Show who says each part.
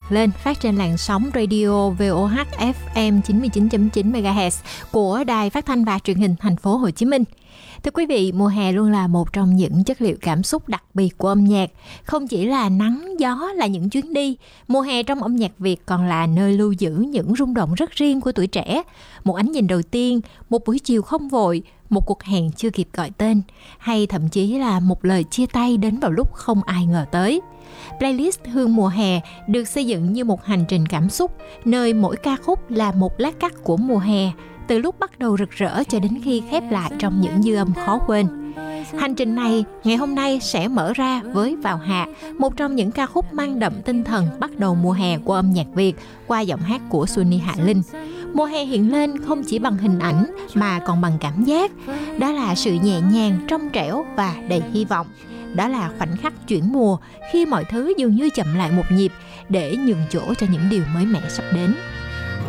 Speaker 1: lên phát trên làn sóng radio VOH FM 99.9 MHz của Đài Phát thanh và Truyền hình Thành phố Hồ Chí Minh. Thưa quý vị, mùa hè luôn là một trong những chất liệu cảm xúc đặc biệt của âm nhạc. Không chỉ là nắng, gió là những chuyến đi, mùa hè trong âm nhạc Việt còn là nơi lưu giữ những rung động rất riêng của tuổi trẻ. Một ánh nhìn đầu tiên, một buổi chiều không vội, một cuộc hẹn chưa kịp gọi tên, hay thậm chí là một lời chia tay đến vào lúc không ai ngờ tới. Playlist Hương mùa hè được xây dựng như một hành trình cảm xúc, nơi mỗi ca khúc là một lát cắt của mùa hè, từ lúc bắt đầu rực rỡ cho đến khi khép lại trong những dư âm khó quên. Hành trình này ngày hôm nay sẽ mở ra với Vào Hạ, một trong những ca khúc mang đậm tinh thần bắt đầu mùa hè của âm nhạc Việt qua giọng hát của Sunny Hạ Linh. Mùa hè hiện lên không chỉ bằng hình ảnh mà còn bằng cảm giác. Đó là sự nhẹ nhàng, trong trẻo và đầy hy vọng. Đó là khoảnh khắc chuyển mùa khi mọi thứ dường như chậm lại một nhịp để nhường chỗ cho những điều mới mẻ sắp đến.